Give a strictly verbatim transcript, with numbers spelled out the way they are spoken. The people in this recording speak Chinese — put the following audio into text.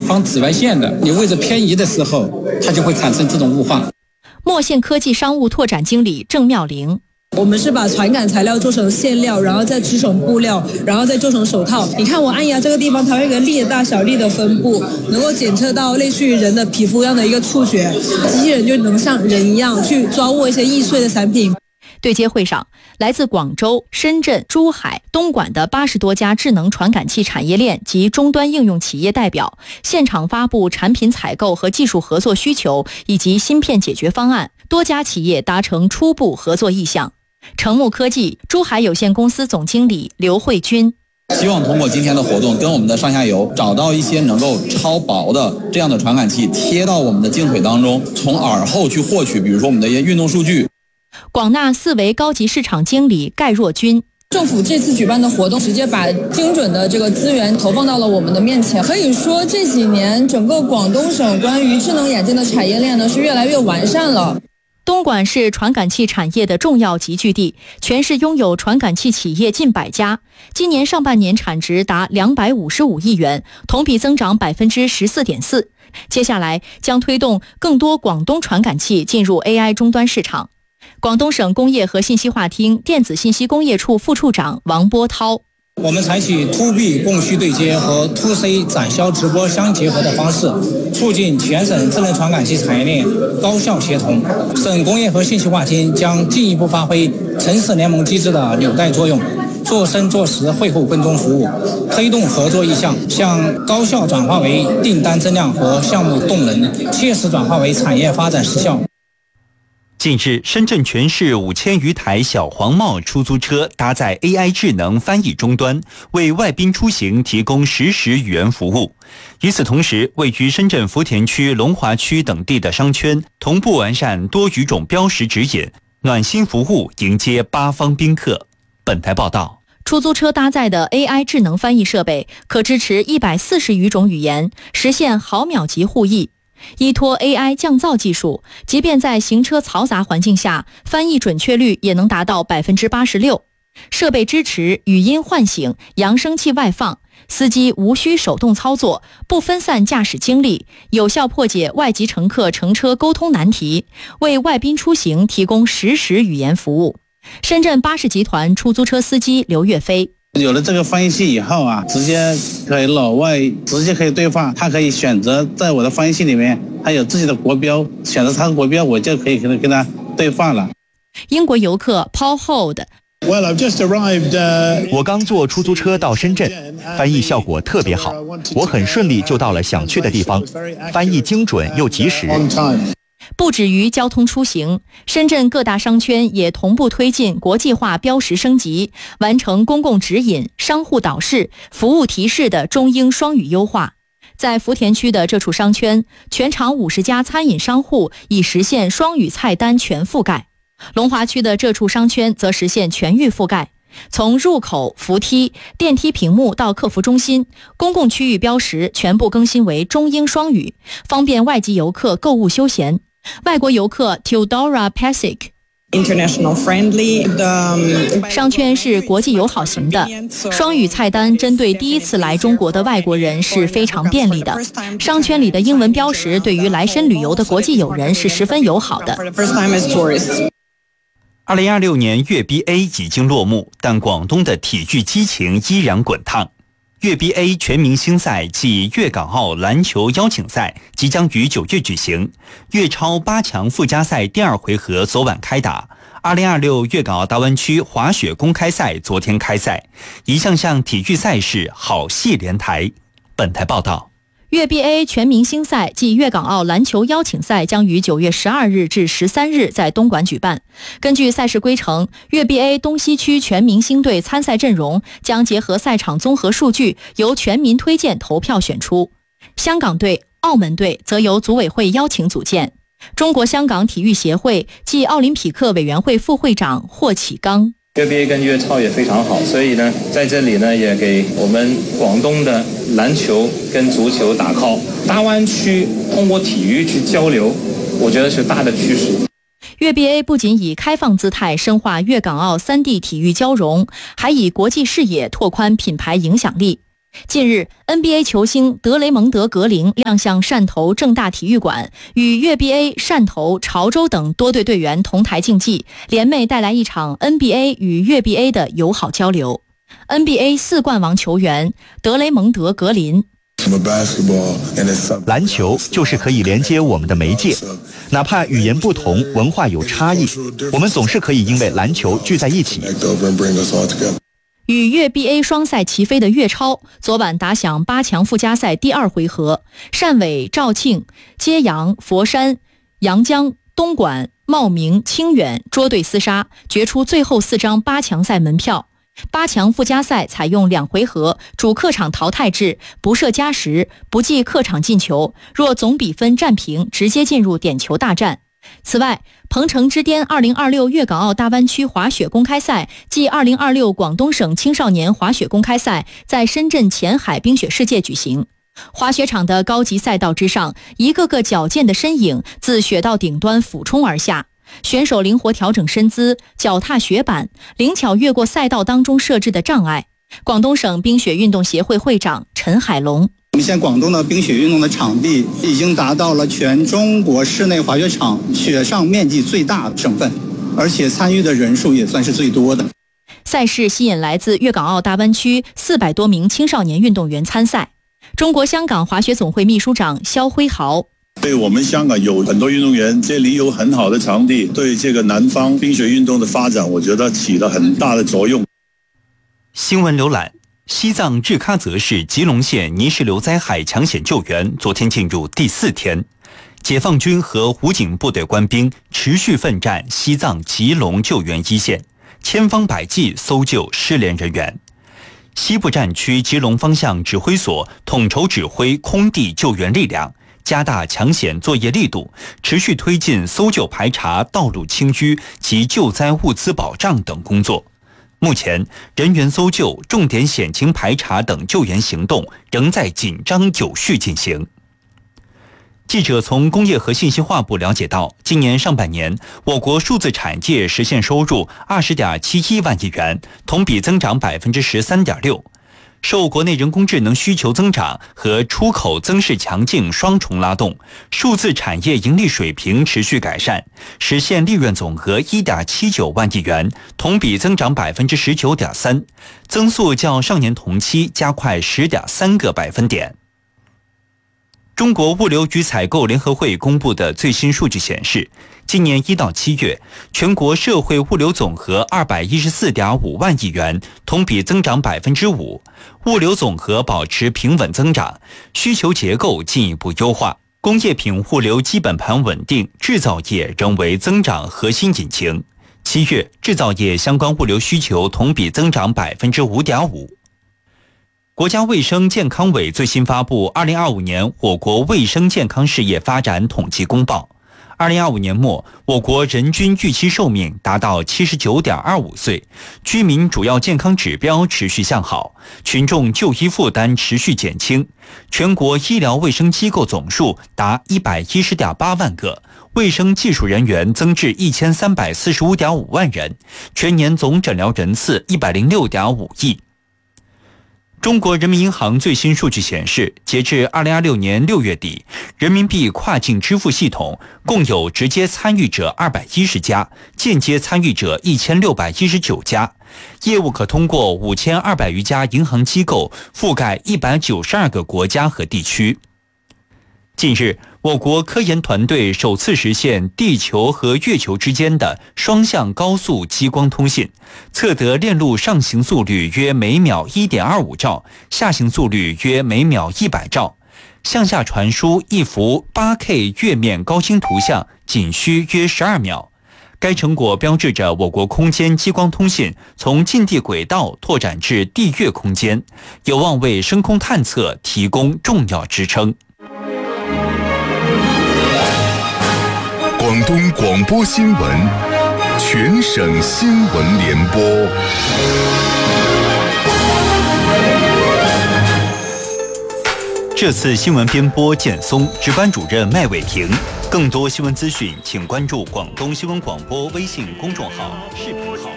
防紫外线的，你位置偏移的时候，它就会产生这种雾化。 墨线科技商务拓展经理郑妙玲。 我们是把传感材料做成线料，然后再织成布料，然后再做成手套。你看我按压这个地方，它会有一个粒的大小、粒的分布，能够检测到类似于人的皮肤一样的一个触觉，机器人就能像人一样去抓握一些易碎的产品。 对接会上，来自广州、深圳、珠海、东莞的八十多家智能传感器产业链及终端应用企业代表现场发布产品采购和技术合作需求以及芯片解决方案，多家企业达成初步合作意向。成木科技珠海有限公司总经理刘慧君。 希望通过今天的活动跟我们的上下游找到一些能够超薄的这样的传感器贴到我们的镜腿当中，从耳后去获取比如说我们的一些运动数据。 广纳四维高级市场经理盖若君。 政府这次举办的活动直接把精准的这个资源投放到了我们的面前，可以说这几年整个广东省关于智能眼镜的产业链呢是越来越完善了。 东莞是传感器产业的重要集聚地，全市拥有传感器企业近百家。今年上半年产值达两百五十五亿元，同比增长百分之十四点四。接下来将推动更多广东传感器进入 A I 终端市场。广东省工业和信息化厅电子信息工业处副处长王波涛。 我们采取 to B 供需对接和 to C 展销直播相结合的方式，促进全省智能传感器产业链高效协同。省工业和信息化厅将进一步发挥城市联盟机制的纽带作用，做深做实会后跟踪服务，推动合作意向向高效转化为订单增量和项目动能，切实转化为产业发展实效。 近日，深圳全市五千余台小黄帽出租车搭载 A I 智能翻译终端，为外宾出行提供实时语言服务。与此同时，位于深圳福田区、龙华区等地的商圈同步完善多语种标识指引，暖心服务迎接八方宾客。本台报道。 出租车搭载的 A I 智能翻译设备可支持一百四十余种语言，实现毫秒级互译。依托 A I 降噪技术，即便在行车嘈杂环境下，翻译准确率也能达到 百分之八十六。 设备支持语音唤醒、扬声器外放，司机无需手动操作，不分散驾驶精力，有效破解外籍乘客乘车沟通难题，为外宾出行提供实时语言服务。深圳巴士集团出租车司机刘岳飞。 有了这个翻译器以后啊，直接可以老外直接可以对话，他可以选择在我的翻译器里面，他有自己的国标，选择他的国标，我就可以跟他跟他对话了。 英国游客 Paul Hold。 Well, I've just arrived, uh... 我刚坐出租车到深圳，翻译效果特别好，我很顺利就到了想去的地方，翻译精准又及时。 不止于交通出行，深圳各大商圈也同步推进国际化标识升级，完成公共指引、商户导视、服务提示的中英双语优化。在福田区的这处商圈，全长五十家餐饮商户已实现双语菜单全覆盖。龙华区的这处商圈则实现全域覆盖，从入口、扶梯、电梯屏幕到客服中心，公共区域标识全部更新为中英双语，方便外籍游客购物休闲。外国游客 Teodora Pasic。 International friendly， 商圈是国际友好型的，双语菜单针对第一次来中国的外国人是非常便利的。商圈里的英文标识对于来深旅游的国际友人是十分友好的。 二零二六年粤 B A 已经落幕，但广东的体育激情依然滚烫。粤 B A 全明星赛暨粤港澳篮球邀请赛即将于九月举行，粤超八强附加赛第二回合昨晚开打。二零二六粤港澳大湾区滑雪公开赛昨天开赛，一项项体育赛事好戏连台。本台报道。 粤 B A 全明星赛暨粤港澳篮球邀请赛将于九月十二日至十三日在东莞举办。根据赛事规程，粤 B A 东西区全明星队参赛阵容将结合赛场综合数据，由全民推荐投票选出。香港队、澳门队则由组委会邀请组建。中国香港体育协会暨奥林匹克委员会副会长霍启刚。 粤 B A 跟粤超也非常好，所以呢，在这里呢，也给我们广东的篮球跟足球打 call。大湾区通过体育去交流，我觉得是大的趋势。 粤 B A 不仅以开放姿态深化粤港澳三地体育交融，还以国际视野拓宽品牌影响力。 近日 N B A 球星德雷蒙德·格林亮相汕头正大体育馆，与粤 B A、汕头、潮州等多队队员同台竞技，联袂带来一场 N B A 与粤 B A 的友好交流。N B A 四冠王球员德雷蒙德·格林， 篮球就是可以连接我们的媒介，哪怕语言不同，文化有差异，我们总是可以因为篮球聚在一起。 与粤 B A 双赛齐飞的粤超昨晚打响八强附加赛第二回合，汕尾、肇庆、揭阳、佛山、阳江、东莞、茂名、清远捉对厮杀，决出最后四张八强赛门票。八强附加赛采用两回合主客场淘汰制，不设加时，不计客场进球，若总比分战平，直接进入点球大战。此外，鹏程之巅二零二六粤港澳大湾区滑雪公开赛暨二零二六广东省青少年滑雪公开赛在深圳前海冰雪世界举行。滑雪场的高级赛道之上，一个个矫健的身影自雪道顶端俯冲而下，选手灵活调整身姿，脚踏雪板，灵巧越过赛道当中设置的障碍。广东省冰雪运动协会会长陈海龙， 我们现在广东的冰雪运动的场地已经达到了全中国室内滑雪场雪上面积最大的省份，而且参与的人数也算是最多的。 赛事吸引来自粤港澳大湾区四百多名青少年运动员参赛。中国香港滑雪总会秘书长肖辉豪， 对我们香港有很多运动员，这里有很好的场地，对这个南方冰雪运动的发展，我觉得起了很大的作用。 新闻浏览：西藏日喀则市吉隆县泥石流灾害抢险救援昨天进入第四天，解放军和武警部队官兵持续奋战西藏吉隆救援一线，千方百计搜救失联人员。西部战区吉隆方向指挥所统筹指挥空地救援力量，加大抢险作业力度，持续推进搜救排查、道路清淤及救灾物资保障等工作。目前，人员搜救、重点险情排查等救援行动仍在紧张有序进行。记者从工业和信息化部了解到，今年上半年，我国数字产业实现收入二十点七一万亿元，同比增长百分之十三点六。受国内人工智能需求增长和出口增势强劲双重拉动，数字产业盈利水平持续改善，实现利润总额 一点七九万亿元，同比增长百分之十九点三，增速较上年同期加快 十点三个百分点。中国物流与采购联合会公布的最新数据显示，今年一到七月，全国社会物流总额 二百一十四点五万亿元，同比增长 百分之五， 物流总额保持平稳增长，需求结构进一步优化，工业品物流基本盘稳定，制造业仍为增长核心引擎。七月，制造业相关物流需求同比增长 百分之五点五。国家卫生健康委最新发布二零二五年我国卫生健康事业发展统计公报。二零二五年末，我国人均预期寿命达到 七十九点二五岁，居民主要健康指标持续向好，群众就医负担持续减轻，全国医疗卫生机构总数达 一百一十点八万个，卫生技术人员增至 一千三百四十五点五万人，全年总诊疗人次 一百零六点五亿。中国人民银行最新数据显示，截至二零二六年六月底，人民币跨境支付系统共有直接参与者二百一十家，间接参与者一千六百一十九家，业务可通过五千二百余家银行机构，覆盖一百九十二个国家和地区。近日，我国科研团队首次实现地球和月球之间的双向高速激光通信，测得链路上行速率约每秒 一点二五兆，下行速率约每秒一百兆，向下传输一幅 八K 月面高清图像仅需约十二秒。该成果标志着我国空间激光通信从近地轨道拓展至地月空间，有望为深空探测提供重要支撑。 广东广播新闻，全省新闻联播。 这次新闻编播建松，值班主任麦伟平。更多新闻资讯，请关注广东新闻广播微信公众号、视频号。